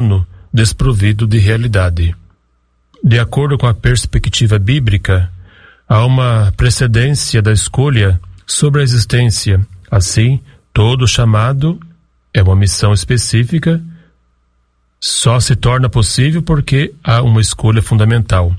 desprovido de realidade. De acordo com a perspectiva bíblica, há uma precedência da escolha sobre a existência. Assim, todo chamado é uma missão específica, só se torna possível porque há uma escolha fundamental.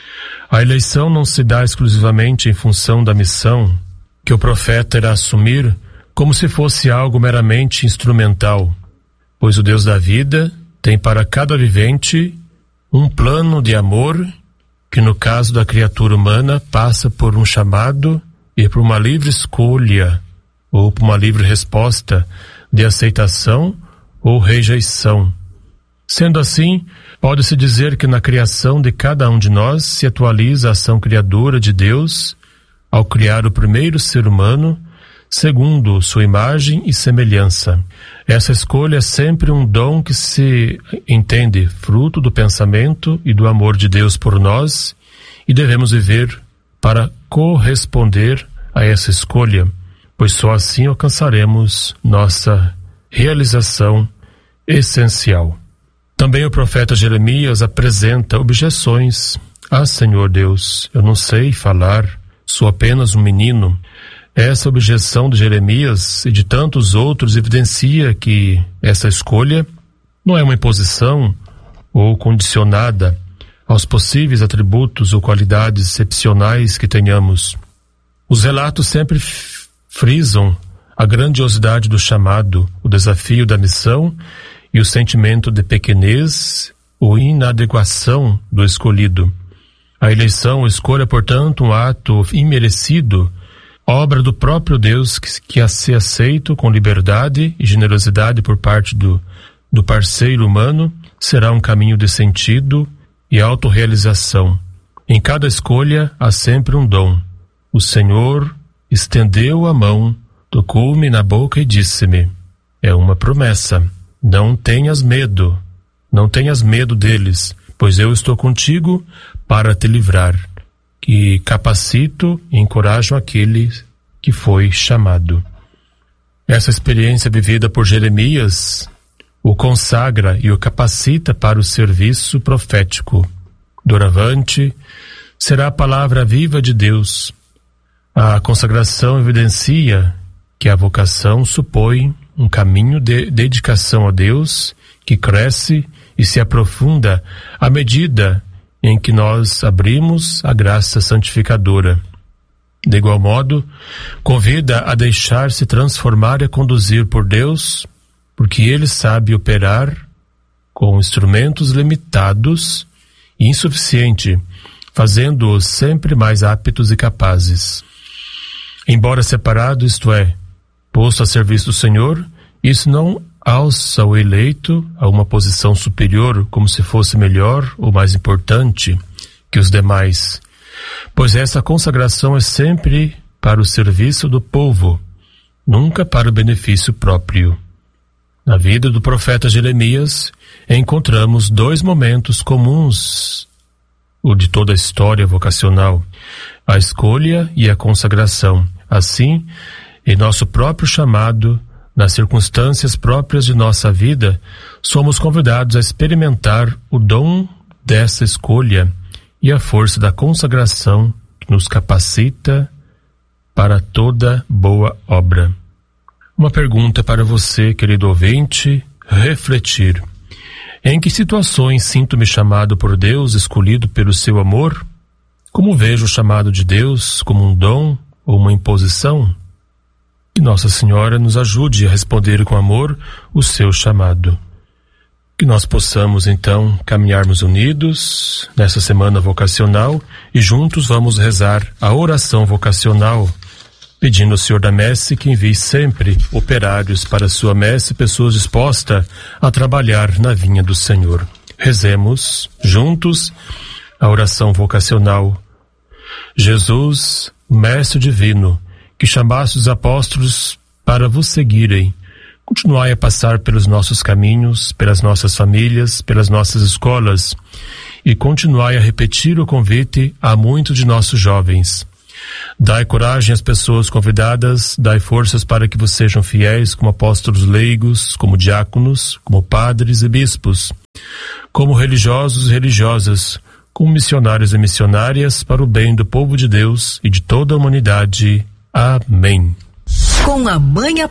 A eleição não se dá exclusivamente em função da missão que o profeta irá assumir, como se fosse algo meramente instrumental, pois o Deus da vida tem para cada vivente um plano de amor que, no caso da criatura humana, passa por um chamado e por uma livre escolha ou por uma livre resposta de aceitação ou rejeição. Sendo assim, pode-se dizer que na criação de cada um de nós se atualiza a ação criadora de Deus ao criar o primeiro ser humano, segundo sua imagem e semelhança. Essa escolha é sempre um dom que se entende fruto do pensamento e do amor de Deus por nós, e devemos viver para corresponder a essa escolha, pois só assim alcançaremos nossa realização essencial. Também o profeta Jeremias apresenta objeções. Senhor Deus, eu não sei falar, sou apenas um menino. Essa objeção de Jeremias e de tantos outros evidencia que essa escolha não é uma imposição ou condicionada aos possíveis atributos ou qualidades excepcionais que tenhamos. Os relatos sempre frisam a grandiosidade do chamado, o desafio da missão e o sentimento de pequenez ou inadequação do escolhido. A eleição ou escolha, portanto, um ato imerecido, obra do próprio Deus que a ser aceito com liberdade e generosidade por parte do parceiro humano, será um caminho de sentido e autorrealização. Em cada escolha há sempre um dom. O Senhor estendeu a mão, tocou-me na boca e disse-me. É uma promessa. Não tenhas medo deles, pois eu estou contigo para te livrar, que capacito e encorajo aquele que foi chamado. Essa experiência vivida por Jeremias o consagra e o capacita para o serviço profético. Doravante, será a palavra viva de Deus. A consagração evidencia que a vocação supõe um caminho de dedicação a Deus que cresce e se aprofunda à medida em que nós abrimos a graça santificadora. De igual modo, convida a deixar-se transformar e conduzir por Deus, porque Ele sabe operar com instrumentos limitados e insuficientes, fazendo-os sempre mais aptos e capazes. Embora separado, isto é, posto a serviço do Senhor, isso não alça o eleito a uma posição superior como se fosse melhor ou mais importante que os demais, pois essa consagração é sempre para o serviço do povo, nunca para o benefício próprio. Na vida do profeta Jeremias, encontramos dois momentos comuns, o de toda a história vocacional, a escolha e a consagração. Assim, em nosso próprio chamado, nas circunstâncias próprias de nossa vida, somos convidados a experimentar o dom dessa escolha e a força da consagração que nos capacita para toda boa obra. Uma pergunta para você, querido ouvinte, refletir. Em que situações sinto-me chamado por Deus, escolhido pelo seu amor? Como vejo o chamado de Deus como um dom ou uma imposição? Que Nossa Senhora nos ajude a responder com amor o seu chamado. Que nós possamos, então, caminharmos unidos nessa semana vocacional e juntos vamos rezar a oração vocacional, pedindo ao Senhor da Messe que envie sempre operários para a sua messe, pessoas dispostas a trabalhar na vinha do Senhor. Rezemos juntos a oração vocacional. Jesus, Mestre Divino, que chamaste os apóstolos para vos seguirem, continuai a passar pelos nossos caminhos, pelas nossas famílias, pelas nossas escolas, e continuai a repetir o convite a muitos de nossos jovens. Dai coragem às pessoas convidadas, dai forças para que vos sejam fiéis como apóstolos leigos, como diáconos, como padres e bispos. como religiosos e religiosas, como missionários e missionárias, para o bem do povo de Deus e de toda a humanidade. Amém. Com a Mãe